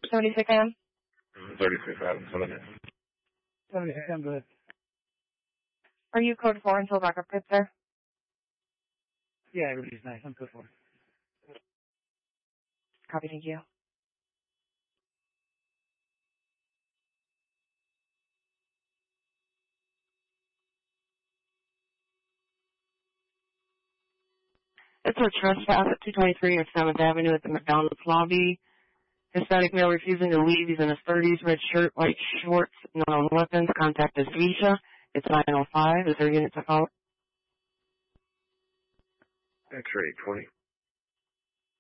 76 AM? 36 AM, 76 AM, go ahead. Are you code 4 until backup gets there? Yeah, everybody's nice. I'm code 4. Copy, thank you. It's a trespass at 223 at 7th Avenue at the McDonald's lobby. Hispanic male refusing to leave. He's in his 30s, red shirt, white shorts, no known weapons. Contact is Risha. It's 905. Is there a unit to call? X-ray 20.